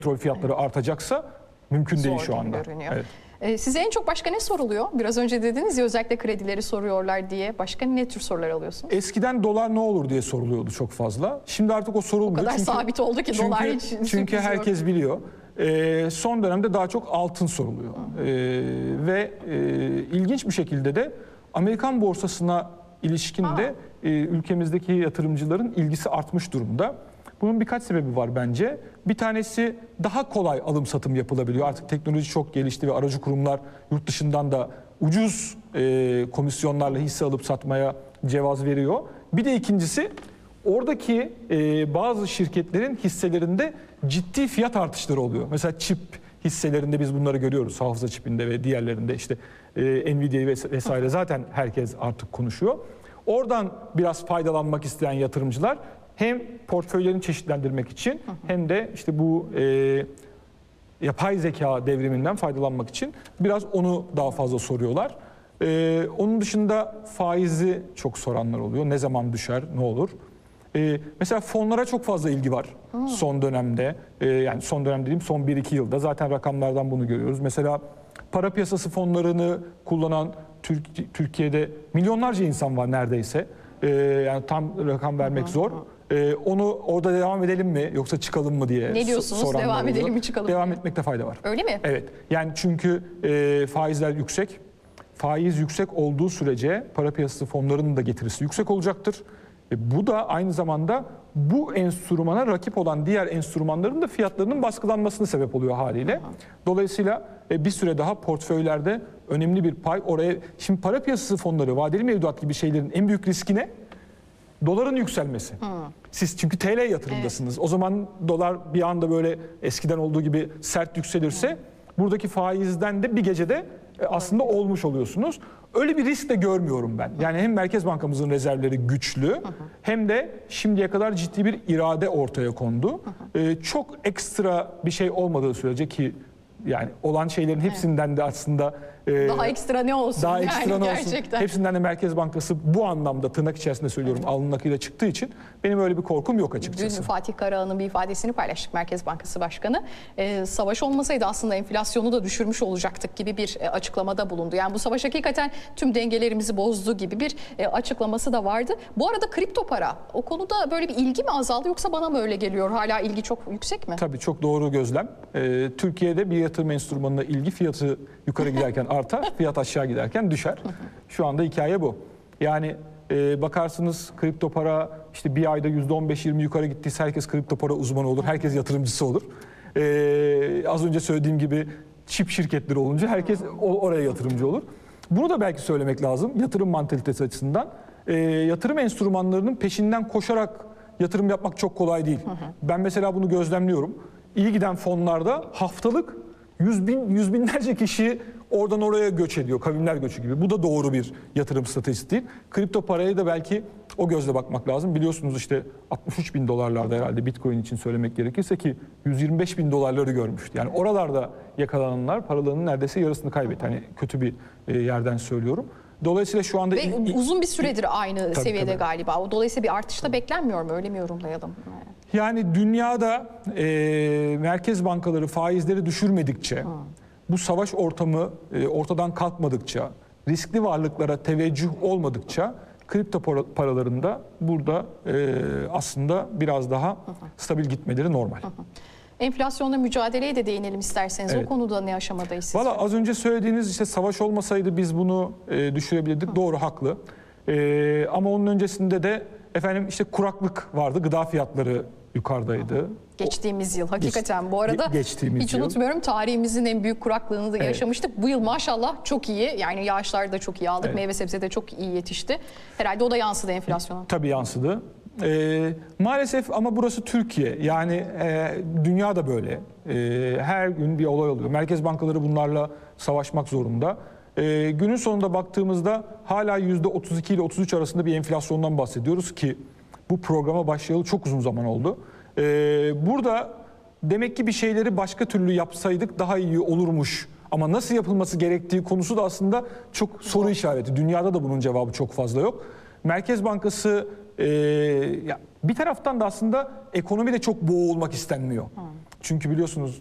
petrol fiyatları artacaksa mümkün değil şu anda. Evet. Size en çok başka ne soruluyor? Biraz önce dediniz ya özellikle kredileri soruyorlar diye. Başka ne tür sorular alıyorsunuz? Eskiden dolar ne olur diye soruluyordu çok fazla. Şimdi artık o sorulmuyor. O kadar sabit oldu ki dolar hiç çünkü herkes biliyor. Son dönemde daha çok altın soruluyor. Ve ilginç bir şekilde de Amerikan borsasına ilişkin de ülkemizdeki yatırımcıların ilgisi artmış durumda. Bunun birkaç sebebi var bence. Bir tanesi daha kolay alım satım yapılabiliyor. Artık teknoloji çok gelişti ve aracı kurumlar yurt dışından da ucuz komisyonlarla hisse alıp satmaya cevaz veriyor. Bir de ikincisi oradaki bazı şirketlerin hisselerinde ciddi fiyat artışları oluyor. Mesela çip hisselerinde biz bunları görüyoruz. Hafıza çipinde ve diğerlerinde işte Nvidia vesaire zaten herkes artık konuşuyor. Oradan biraz faydalanmak isteyen yatırımcılar hem portföylerini çeşitlendirmek için hem de işte bu yapay zeka devriminden faydalanmak için biraz onu daha fazla soruyorlar. Onun dışında faizi çok soranlar oluyor. Ne zaman düşer, ne olur? Mesela fonlara çok fazla ilgi var son dönemde. Yani son dönem dediğim son 1-2 yılda. Zaten rakamlardan bunu görüyoruz. Mesela para piyasası fonlarını kullanan Türkiye'de milyonlarca insan var neredeyse. Yani tam rakam vermek zor. Onu orada devam edelim mi yoksa çıkalım mı diye ne diyorsunuz? Devam edelim mi çıkalım mı? Devam etmekte fayda var. Öyle mi? Evet. Yani çünkü faizler yüksek. Faiz yüksek olduğu sürece para piyasası fonlarının da getirisi yüksek olacaktır. Bu da aynı zamanda bu enstrümana rakip olan diğer enstrümanların da fiyatlarının baskılanmasına sebep oluyor haliyle. Dolayısıyla bir süre daha portföylerde önemli bir pay oraya. Şimdi para piyasası fonları, vadeli mevduat gibi şeylerin en büyük riski ne? Doların yükselmesi. Siz çünkü TL yatırımdasınız. O zaman dolar bir anda böyle eskiden olduğu gibi sert yükselirse buradaki faizden de bir gecede aslında olmuş oluyorsunuz. Öyle bir risk de görmüyorum ben. Yani hem Merkez Bankamızın rezervleri güçlü hem de şimdiye kadar ciddi bir irade ortaya kondu. Çok ekstra bir şey olmadığı sürece ki yani olan şeylerin hepsinden de aslında daha ekstra ne olsun? Daha ekstra yani ne olsun? gerçekten. Hepsinden de Merkez Bankası bu anlamda tırnak içerisinde söylüyorum alnının akıyla çıktığı için benim öyle bir korkum yok açıkçası. Dün Fatih Karahan'ın bir ifadesini paylaştık Merkez Bankası Başkanı. Savaş olmasaydı aslında enflasyonu da düşürmüş olacaktık gibi bir açıklamada bulundu. Yani bu savaş hakikaten tüm dengelerimizi bozdu gibi bir açıklaması da vardı. Bu arada kripto para o konuda böyle bir ilgi mi azaldı yoksa bana mı öyle geliyor? Hala ilgi çok yüksek mi? Tabii çok doğru gözlem. Türkiye'de bir yatırım enstrümanına ilgi fiyatı yukarı giderken artar, fiyat aşağı giderken düşer. Şu anda hikaye bu. Yani bakarsınız kripto para işte bir ayda %15-20 yukarı gittiyse herkes kripto para uzmanı olur, herkes yatırımcısı olur. Az önce söylediğim gibi çip şirketleri olunca herkes oraya yatırımcı olur. Bunu da belki söylemek lazım yatırım mantalitesi açısından. Yatırım enstrümanlarının peşinden koşarak yatırım yapmak çok kolay değil. Ben mesela bunu gözlemliyorum. İyi giden fonlarda haftalık yüz binlerce kişi oradan oraya göç ediyor. Kavimler göçü gibi. Bu da doğru bir yatırım stratejisi değil. Kripto paraya da belki o gözle bakmak lazım. Biliyorsunuz işte 63 bin dolarlarda herhalde Bitcoin için söylemek gerekirse ki 125 bin dolarları görmüştü. Yani oralarda yakalananlar paralarının neredeyse yarısını kaybetti. Hani kötü bir yerden söylüyorum. Dolayısıyla şu anda... Ve uzun bir süredir aynı seviyede galiba. Dolayısıyla bir artış da beklenmiyor mu? Öyle mi yorumlayalım? Yani dünyada merkez bankaları faizleri düşürmedikçe, bu savaş ortamı ortadan kalkmadıkça, riskli varlıklara teveccüh olmadıkça kripto paralarında burada aslında biraz daha stabil gitmeleri normal. Enflasyonla mücadeleye de değinelim isterseniz. Evet. O konuda ne aşamadayız sizce? Valla az önce söylediğiniz işte savaş olmasaydı biz bunu düşürebilirdik. Doğru, haklı. Ama onun öncesinde de efendim işte kuraklık vardı. Gıda fiyatları yukarıdaydı. Geçtiğimiz yıl hakikaten bu arada hiç unutmuyorum tarihimizin en büyük kuraklığını da yaşamıştık. Bu yıl maşallah çok iyi. Yani yağışlar da çok iyi aldık. Meyve sebze de çok iyi yetişti. Herhalde o da yansıdı enflasyona. Tabii yansıdı. Maalesef ama burası Türkiye. Yani dünya da böyle. Her gün bir olay oluyor. Merkez bankaları bunlarla savaşmak zorunda. Günün sonunda baktığımızda hala %32 ile 33 arasında bir enflasyondan bahsediyoruz ki bu programa başlayalı çok uzun zaman oldu. Burada demek ki bir şeyleri başka türlü yapsaydık daha iyi olurmuş. Ama nasıl yapılması gerektiği konusu da aslında çok soru işareti. Dünyada da bunun cevabı çok fazla yok. Merkez Bankası bir taraftan da aslında ekonomide çok boğulmak istenmiyor. Çünkü biliyorsunuz